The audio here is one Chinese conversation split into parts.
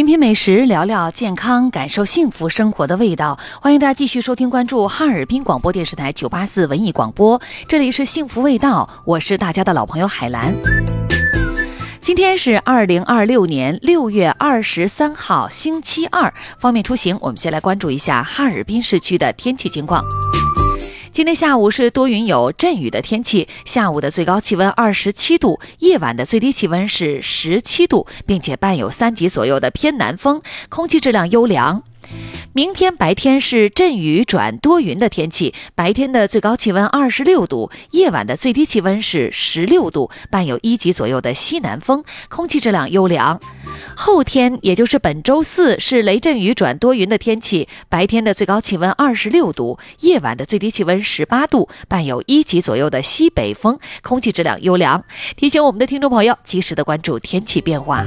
品美食，聊聊健康，感受幸福生活的味道。欢迎大家继续收听关注哈尔滨广播电视台984文艺广播，这里是幸福味道，我是大家的老朋友海兰。今天是2026年6月23号星期二，方便出行，我们先来关注一下哈尔滨市区的天气情况。今天下午是多云有阵雨的天气，下午的最高气温27度，夜晚的最低气温是17度，并且伴有3级左右的偏南风，空气质量优良。明天白天是阵雨转多云的天气，白天的最高气温26度，夜晚的最低气温是16度，伴有1级左右的西南风，空气质量优良。后天也就是本周四是雷阵雨转多云的天气，白天的最高气温26度，夜晚的最低气温18度，伴有1级左右的西北风，空气质量优良。提醒我们的听众朋友及时的关注天气变化。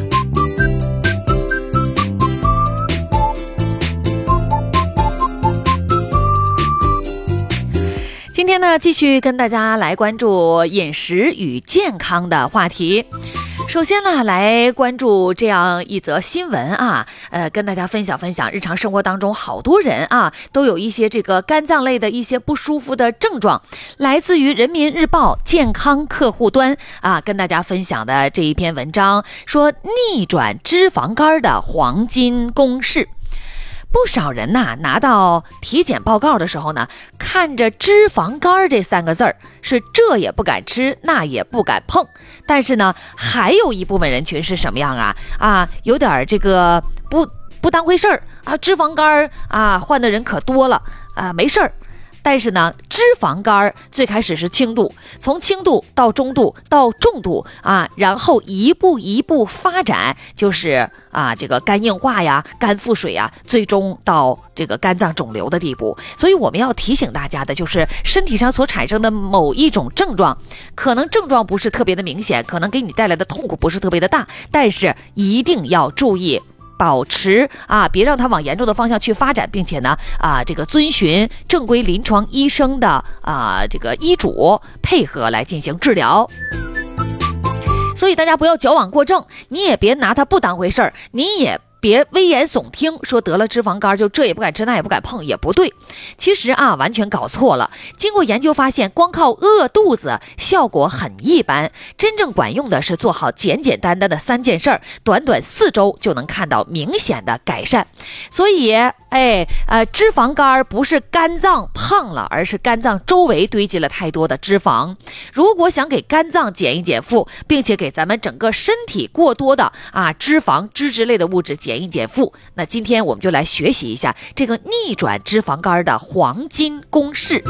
今天呢，继续跟大家来关注饮食与健康的话题。首先呢，来关注这样一则新闻啊，跟大家分享日常生活当中好多人啊都有一些这个肝脏类的一些不舒服的症状，来自于人民日报健康客户端啊，跟大家分享的这一篇文章说逆转脂肪肝的黄金公式。不少人呐，拿到体检报告的时候呢，看着脂肪肝这3个字儿，是这也不敢吃，那也不敢碰。但是呢，还有一部分人群是什么样啊？有点这个不当回事儿啊，脂肪肝啊，患的人可多了啊，没事儿。但是呢，脂肪肝最开始是轻度，从轻度到中度到重度啊，然后一步一步发展，就是这个肝硬化呀、肝腹水呀，最终到这个肝脏肿瘤的地步。所以我们要提醒大家的就是身体上所产生的某一种症状，可能症状不是特别的明显，可能给你带来的痛苦不是特别的大，但是一定要注意保持别让它往严重的方向去发展，并且呢这个遵循正规临床医生的这个医嘱，配合来进行治疗。所以大家不要矫枉过正，你也别拿它不当回事儿，你也别危言耸听，说得了脂肪肝就这也不敢吃那也不敢碰，也不对。其实完全搞错了。经过研究发现，光靠饿肚子效果很一般，真正管用的是做好简单的3件事儿，短4周就能看到明显的改善。所以脂肪肝不是肝脏胖了，而是肝脏周围堆积了太多的脂肪。如果想给肝脏减一减负，并且给咱们整个身体过多的脂肪脂质类的物质减一减负，那今天我们就来学习一下这个逆转脂肪肝的黄金公式。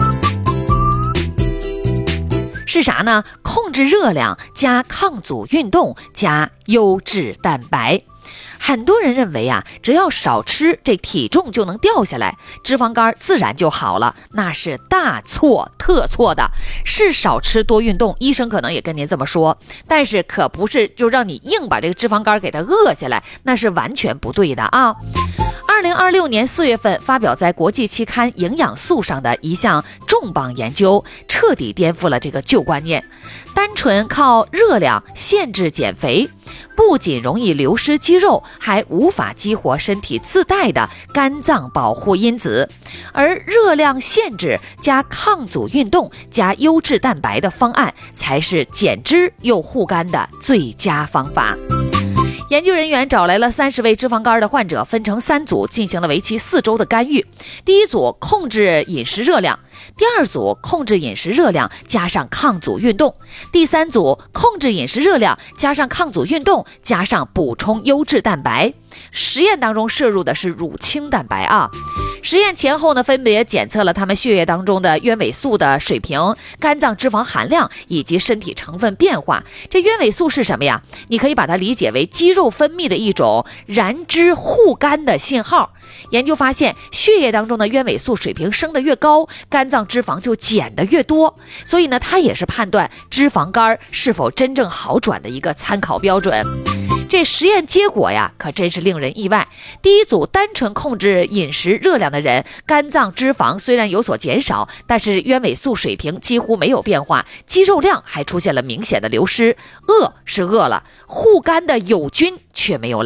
是啥呢？控制热量加抗阻运动加优质蛋白。很多人认为只要少吃，这体重就能掉下来，脂肪肝自然就好了，那是大错特错的。是少吃多运动，医生可能也跟您这么说，但是可不是就让你硬把这个脂肪肝给它饿下来，那是完全不对的啊。2026年4月份发表在国际期刊《营养素》上的一项重磅研究，彻底颠覆了这个旧观念。单纯靠热量限制减肥，不仅容易流失肌肉，还无法激活身体自带的肝脏保护因子。而热量限制加抗阻运动加优质蛋白的方案，才是减脂又护肝的最佳方法。研究人员找来了30位脂肪肝的患者，分成3组，进行了为期4周的干预。第一组控制饮食热量，第二组控制饮食热量加上抗阻运动，第三组控制饮食热量加上抗阻运动加上补充优质蛋白。实验当中摄入的是乳清蛋白实验前后呢，分别检测了他们血液当中的鸢尾素的水平、肝脏脂肪含量以及身体成分变化。这鸢尾素是什么呀？你可以把它理解为肌肉分泌的一种燃脂护肝的信号。研究发现，血液当中的鸢尾素水平升得越高，肝脏脂肪就减得越多。所以呢，它也是判断脂肪肝是否真正好转的一个参考标准。这实验结果呀，可真是令人意外。第一组单纯控制饮食热量的人，肝脏脂肪虽然有所减少，但是鸢尾素水平几乎没有变化，肌肉量还出现了明显的流失。饿是饿了，护肝的友军却没有来。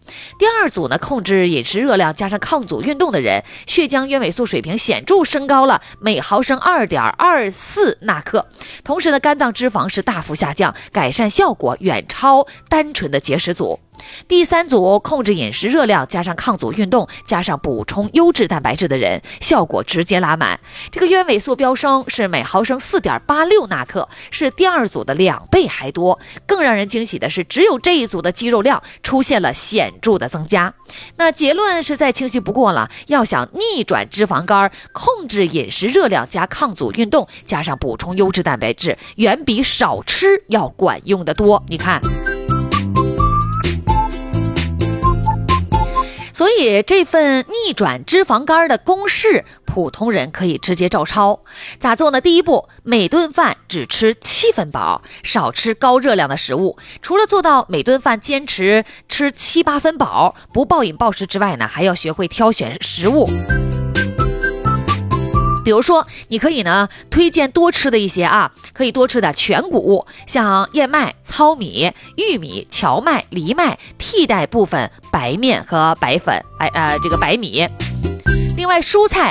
第二组呢，控制饮食热量加上抗阻运动的人，血浆原尾素水平显著升高了每毫升 2.24 纳克，同时呢，肝脏脂肪是大幅下降，改善效果远超单纯的节食组。第三组控制饮食热量加上抗阻运动加上补充优质蛋白质的人，效果直接拉满。这个原尾素飙升是每毫升 4.86 纳克，是第二组的2倍还多。更让人惊喜的是，只有这一组的肌肉量出现了显著的增加。那结论是再清晰不过了，要想逆转脂肪肝，控制饮食热量加抗阻运动加上补充优质蛋白质，远比少吃要管用的多。你看，所以这份逆转脂肪肝的公式，普通人可以直接照抄。咋做呢？第一步，每顿饭只吃7分饱，少吃高热量的食物。除了做到每顿饭坚持吃7、8分饱，不暴饮暴食之外呢，还要学会挑选食物。比如说，你可以呢推荐多吃的一些可以多吃的全谷物，像燕麦、糙米、玉米、荞麦、藜麦，替代部分白面和白粉，这个白米。另外，蔬菜。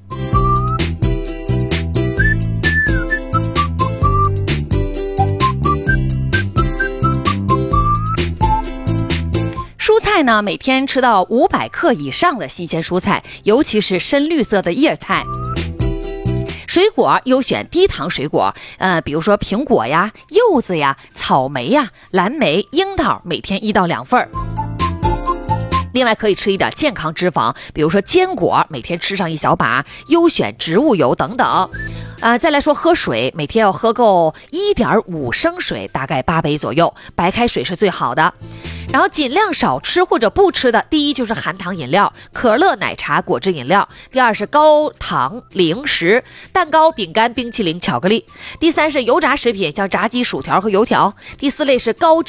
蔬菜呢，每天吃到500克以上的新鲜蔬菜，尤其是深绿色的叶菜。水果优选低糖水果，比如说苹果呀、柚子呀、草莓呀、蓝莓、樱桃，每天1到2份。另外可以吃一点健康脂肪，比如说坚果，每天吃上1小把，优选植物油等等。再来说喝水，每天要喝够1.5升水，大概8杯左右，白开水是最好的。然后尽量少吃或者不吃的，第一就是含糖饮料，可乐、奶茶、果汁饮料；第二是高糖零食，蛋糕、饼干、冰淇淋、巧克力；第三是油炸食品，像炸鸡、薯条和油条；第四类是高